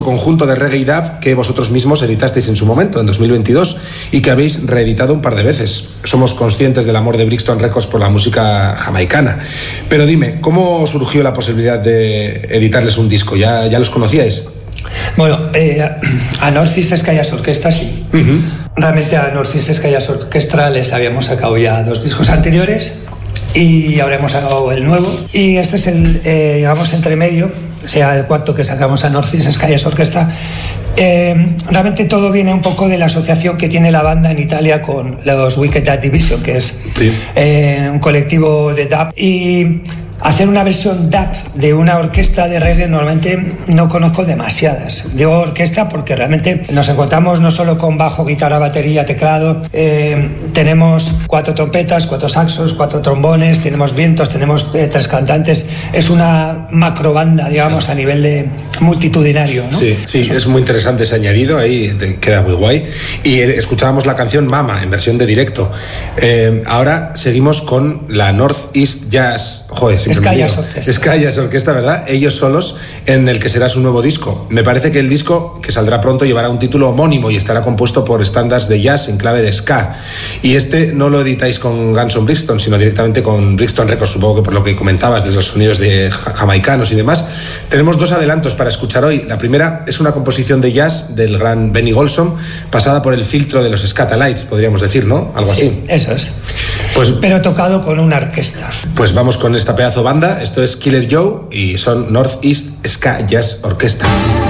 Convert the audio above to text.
Conjunto de reggae y dub que vosotros mismos editasteis en su momento, en 2022, y que habéis reeditado un par de veces. Somos conscientes del amor de Brixton Records por la música jamaicana. Pero dime, ¿cómo surgió la posibilidad de editarles un disco? ¿Ya los conocíais? Bueno, a North East Sky Jazz Orchestra sí. Realmente a North East Sky Jazz Orchestra les habíamos sacado ya 2 discos anteriores y ahora hemos sacado el nuevo. Y este es el, digamos, entremedio, o sea, el cuarto que sacamos a North East Sky Jazz Orchestra. Realmente todo viene un poco de la asociación que tiene la banda en Italia con los Wicked Dub Division, que es un colectivo de dub. Y hacer una versión dub de una orquesta de reggae normalmente no conozco demasiadas. Digo orquesta porque realmente nos encontramos no solo con bajo, guitarra, batería, teclado, tenemos 4 trompetas, 4 saxos, 4 trombones, tenemos vientos, tenemos 3 cantantes. Es una macro banda, digamos, a nivel de multitudinario, ¿no? Sí, es muy interesante ese añadido, ahí queda muy guay. Y escuchábamos la canción Mama en versión de directo. Ahora seguimos con la North East Jazz, Sky Jazz Orchestra. Sky Jazz Orchestra, ¿verdad? Ellos solos, en el que será su nuevo disco. Me parece que el disco, que saldrá pronto, llevará un título homónimo y estará compuesto por estándares de jazz en clave de ska. Y este no lo editáis con Guns N' Brixton, sino directamente con Brixton Records, supongo que por lo que comentabas, de los sonidos de jamaicanos y demás. Tenemos 2 adelantos para escuchar hoy. La primera es una composición de jazz del gran Benny Golson, pasada por el filtro de los Scatalites, podríamos decir, ¿no? Algo así. Eso es. Pero tocado con una orquesta. Pues vamos con esta pedazo banda. Esto es Killer Joe y son North East Ska Jazz Orchestra.